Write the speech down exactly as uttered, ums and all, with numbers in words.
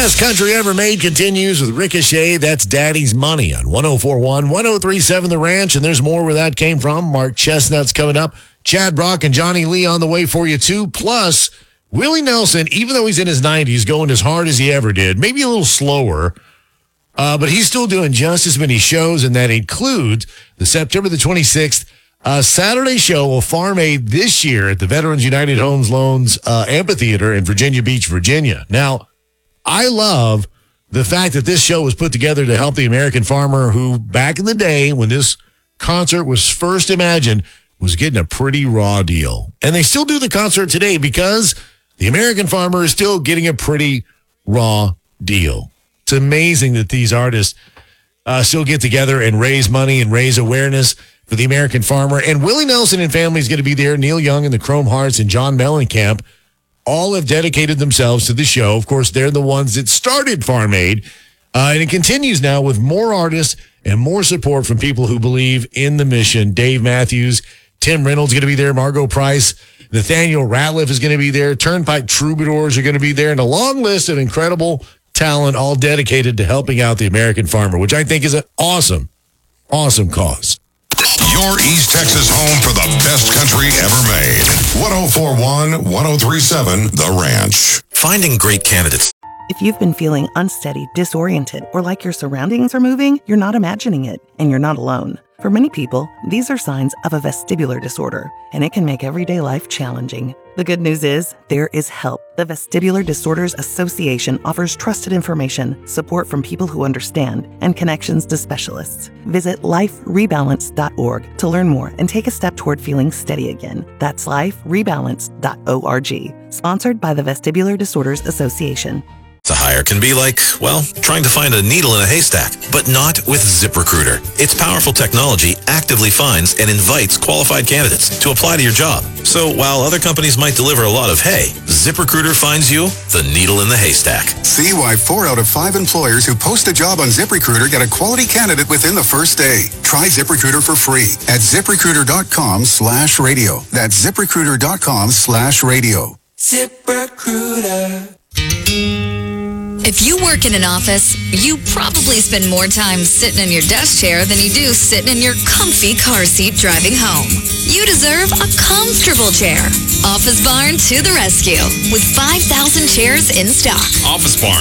Best Country Ever Made continues with Ricochet. That's Daddy's Money on one oh four one, one oh three seven The Ranch. And there's more where that came from. Mark Chestnut's coming up. Chad Brock and Johnny Lee on the way for you, too. Plus, Willie Nelson, even though he's in his nineties, going as hard as he ever did, maybe a little slower, uh, but he's still doing just as many shows, and that includes the September the twenty-sixth uh, Saturday show of Farm Aid this year at the Veterans United Homes Loans uh, Amphitheater in Virginia Beach, Virginia. Now, I love the fact that this show was put together to help the American farmer who, back in the day when this concert was first imagined, was getting a pretty raw deal. And they still do the concert today because the American farmer is still getting a pretty raw deal. It's amazing that these artists uh, still get together and raise money and raise awareness for the American farmer. And Willie Nelson and family is going to be there. Neil Young and the Chrome Hearts and John Mellencamp all have dedicated themselves to the show. Of course, they're the ones that started Farm Aid. Uh, and it continues now with more artists and more support from people who believe in the mission. Dave Matthews, Tim Reynolds going to be there, Margot Price, Nathaniel Ratliff is going to be there, Turnpike Troubadours are going to be there, and a long list of incredible talent all dedicated to helping out the American farmer, which I think is an awesome, awesome cause. Your East Texas home for the best country ever made. one oh four one, one oh three seven The Ranch. Finding great candidates. If you've been feeling unsteady, disoriented, or like your surroundings are moving, you're not imagining it, and you're not alone. For many people, these are signs of a vestibular disorder, and it can make everyday life challenging. The good news is, there is help. The Vestibular Disorders Association offers trusted information, support from people who understand, and connections to specialists. Visit life rebalance dot org to learn more and take a step toward feeling steady again. That's life rebalance dot org. Sponsored by the Vestibular Disorders Association. The hire can be like, well, trying to find a needle in a haystack, but not with ZipRecruiter. Its powerful technology actively finds and invites qualified candidates to apply to your job. So while other companies might deliver a lot of hay, ZipRecruiter finds you the needle in the haystack. See why four out of five employers who post a job on ZipRecruiter get a quality candidate within the first day. Try ZipRecruiter for free at ZipRecruiter.com slash radio. That's ZipRecruiter.com slash radio. ZipRecruiter. If you work in an office, you probably spend more time sitting in your desk chair than you do sitting in your comfy car seat driving home. You deserve a comfortable chair. Office Barn to the rescue with five thousand chairs in stock. Office Barn.